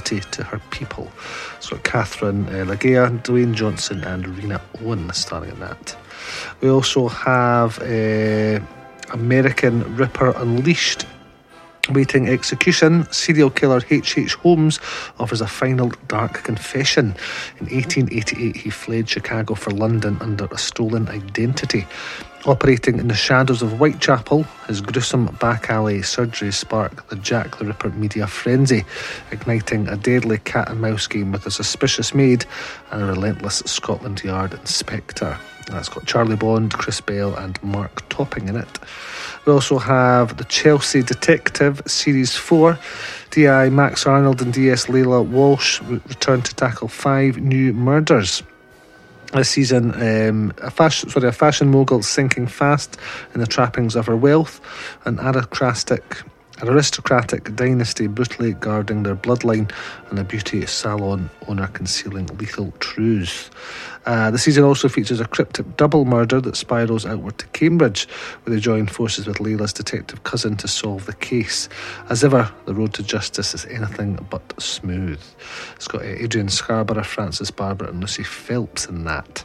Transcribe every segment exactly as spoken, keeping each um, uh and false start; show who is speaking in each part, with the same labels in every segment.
Speaker 1: loyalty to her people. It's got Catherine uh, Lagea, Dwayne Johnson and Rena Owen starring in that. We also have uh, American Ripper Unleashed. Waiting execution, serial killer H H. Holmes offers a final dark confession. In eighteen eighty-eight, he fled Chicago for London under a stolen identity. Operating in the shadows of Whitechapel, his gruesome back alley surgeries spark the Jack the Ripper media frenzy, igniting a deadly cat-and-mouse game with a suspicious maid and a relentless Scotland Yard inspector. That's got Charlie Bond, Chris Bell and Mark Topping in it. We also have The Chelsea Detective Series four. D I Max Arnold and D S Layla Walsh return to tackle five new murders. This season, um, a, fashion, sorry, a fashion mogul sinking fast in the trappings of her wealth, an aristocratic, an aristocratic dynasty brutally guarding their bloodline, and a beauty salon owner concealing lethal truths. Uh, the season also features a cryptic double murder that spirals outward to Cambridge, where they join forces with Layla's detective cousin to solve the case. As ever, the road to justice is anything but smooth. It's got uh, Adrian Scarborough, Francis Barber and Lucy Phelps in that.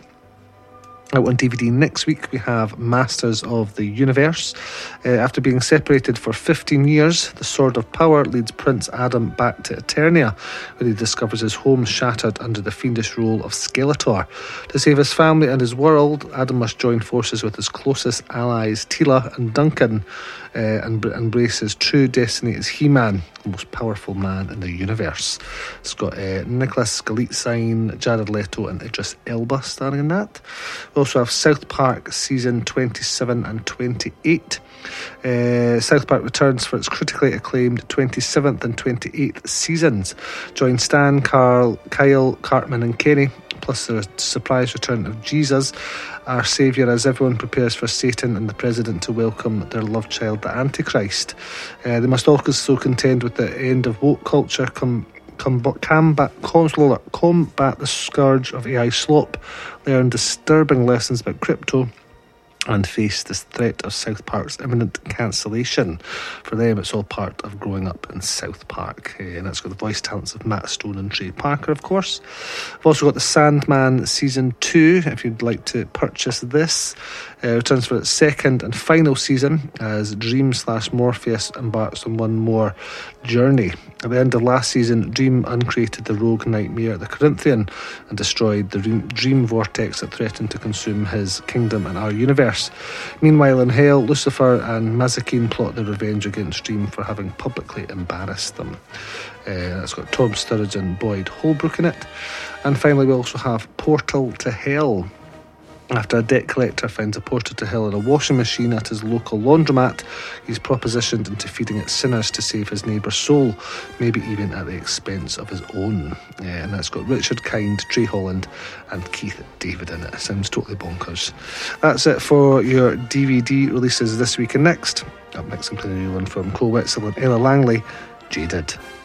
Speaker 1: Out on D V D next week, we have Masters of the Universe. Uh, after being separated for fifteen years, the Sword of Power leads Prince Adam back to Eternia, where he discovers his home shattered under the fiendish rule of Skeletor. To save his family and his world, Adam must join forces with his closest allies, Teela and Duncan, uh, and embrace his true destiny as He-Man, the most powerful man in the universe. It's got uh, Nicholas Galitzine, Jared Leto and Idris Elba starring in that. We also have South Park season twenty-seven and twenty-eight. Uh, South Park returns for its critically acclaimed twenty-seventh and twenty-eighth seasons. Join Stan, Carl, Kyle, Cartman and Kenny, plus the surprise return of Jesus, our saviour, as everyone prepares for Satan and the president to welcome their love child, the Antichrist. Uh, they must also contend with the end of woke culture, come Combat, combat, combat the scourge of A I slop, learn disturbing lessons about crypto, and face the threat of South Park's imminent cancellation. For them, it's all part of growing up in South Park. Uh, and that's got the voice talents of Matt Stone and Trey Parker, of course. We've also got The Sandman Season two, if you'd like to purchase this. Uh, returns for its second and final season as Dream slash Morpheus embarks on one more journey. At the end of last season, Dream uncreated the rogue nightmare, the Corinthian, and destroyed the dream vortex that threatened to consume his kingdom and our universe. Meanwhile, in hell, Lucifer and Mazikeen plot their revenge against Dream for having publicly embarrassed them. Uh, that's got Tom Sturridge and Boyd Holbrook in it. And finally, we also have Portal to Hell. After a debt collector finds a portal to hell in a washing machine at his local laundromat, he's propositioned into feeding it sinners to save his neighbour's soul, maybe even at the expense of his own. Yeah, and that's got Richard Kind, Trey Holland and Keith David in it. Sounds totally bonkers. That's it for your D V D releases this week and next. Up next, I'm playing a new one from Cole Wetzel and Ella Langley, Jaded.